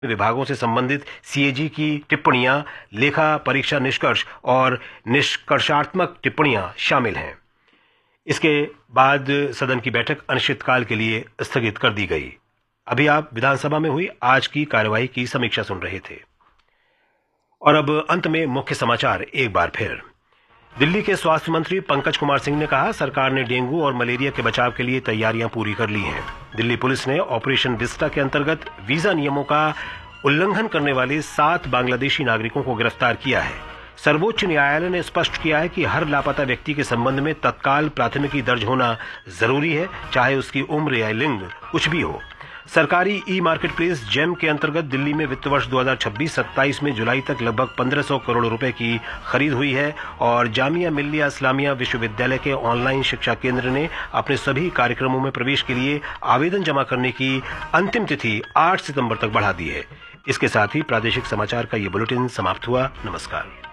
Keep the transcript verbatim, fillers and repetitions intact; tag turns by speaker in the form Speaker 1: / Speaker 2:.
Speaker 1: विभागों से संबंधित सीएजी की टिप्पणियां, लेखा परीक्षा निष्कर्ष और निष्कर्षात्मक टिप्पणियां शामिल हैं। इसके बाद सदन की बैठक अनिश्चितकाल के लिए स्थगित कर दी गई। अभी आप विधानसभा में हुई आज की कार्यवाही की समीक्षा सुन रहे थे। और अब अंत में मुख्य समाचार एक बार फिर। दिल्ली के स्वास्थ्य मंत्री पंकज कुमार सिंह ने कहा, सरकार ने डेंगू और मलेरिया के बचाव के लिए तैयारियां पूरी कर ली हैं। दिल्ली पुलिस ने ऑपरेशन विस्टा के अंतर्गत वीजा नियमों का उल्लंघन करने वाले सात बांग्लादेशी नागरिकों को गिरफ्तार किया है। सर्वोच्च न्यायालय ने स्पष्ट किया है कि हर लापता व्यक्ति के संबंध में तत्काल प्राथमिकी दर्ज होना जरूरी है, चाहे उसकी उम्र या लिंग कुछ भी हो। सरकारी ई मार्केट प्लेस जेम के अंतर्गत दिल्ली में वित्त वर्ष दो हज़ार छब्बीस सत्ताईस में जुलाई तक लगभग पंद्रह सौ करोड़ रुपए की खरीद हुई है और जामिया मिल्लिया इस्लामिया विश्वविद्यालय के ऑनलाइन शिक्षा केंद्र ने अपने सभी कार्यक्रमों में प्रवेश के लिए आवेदन जमा करने की अंतिम तिथि आठ सितंबर तक बढ़ा दी है। इसके साथ ही प्रादेशिक समाचार का ये बुलेटिन समाप्त हुआ। नमस्कार।